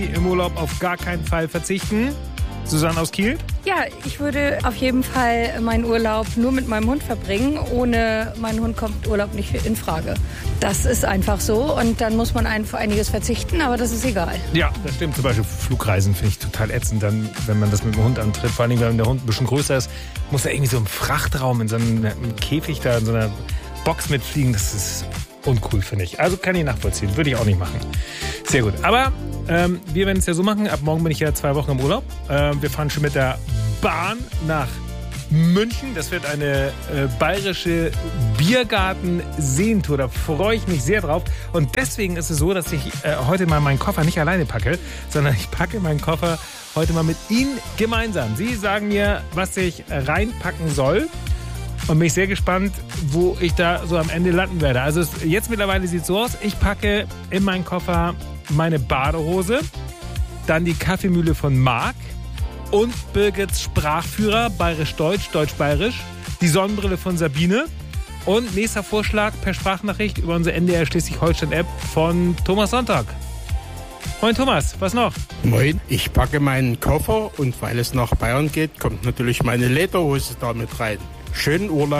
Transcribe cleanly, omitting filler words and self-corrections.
Im Urlaub auf gar keinen Fall verzichten. Susanne aus Kiel? Ja, ich würde auf jeden Fall meinen Urlaub nur mit meinem Hund verbringen. Ohne meinen Hund kommt Urlaub nicht in Frage. Das ist einfach so und dann muss man auf einiges verzichten, aber das ist egal. Ja, das stimmt. Zum Beispiel Flugreisen finde ich total ätzend, dann, wenn man das mit dem Hund antritt. Vor allem, wenn der Hund ein bisschen größer ist, muss er irgendwie so im Frachtraum, in so einem Käfig da, in so einer Box mitfliegen. Das ist uncool, finde ich. Also kann ich nachvollziehen. Würde ich auch nicht machen. Sehr gut. Aber wir werden es ja so machen. Ab morgen bin ich ja 2 Wochen im Urlaub. Wir fahren schon mit der Bahn nach München. Das wird eine bayerische Biergarten-Seentour. Da freue ich mich sehr drauf. Und deswegen ist es so, dass ich heute mal meinen Koffer nicht alleine packe, sondern ich packe meinen Koffer heute mal mit Ihnen gemeinsam. Sie sagen mir, was ich reinpacken soll. Und bin ich sehr gespannt, wo ich da so am Ende landen werde. Also jetzt mittlerweile sieht es so aus, ich packe in meinen Koffer meine Badehose, dann die Kaffeemühle von Marc und Birgits Sprachführer, Bayerisch-Deutsch, Deutsch-Bayerisch, die Sonnenbrille von Sabine und nächster Vorschlag per Sprachnachricht über unsere NDR Schleswig-Holstein-App von Thomas Sonntag. Moin Thomas, was noch? Moin, ich packe meinen Koffer und weil es nach Bayern geht, kommt natürlich meine Lederhose da mit rein. Schönen Urlaub.